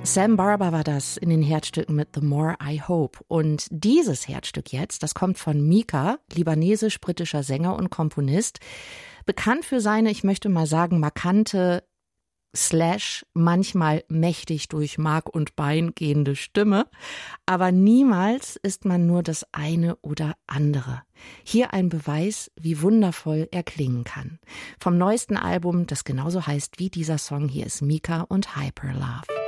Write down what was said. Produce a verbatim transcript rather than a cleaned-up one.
Sam Barber war das in den Herzstücken mit The More I Hope. Und dieses Herzstück jetzt, das kommt von Mika, libanesisch-britischer Sänger und Komponist. Bekannt für seine, ich möchte mal sagen, markante, slash, manchmal mächtig durch Mark und Bein gehende Stimme. Aber niemals ist man nur das eine oder andere. Hier ein Beweis, wie wundervoll er klingen kann. Vom neuesten Album, das genauso heißt wie dieser Song, hier ist Mika und Hyperlove.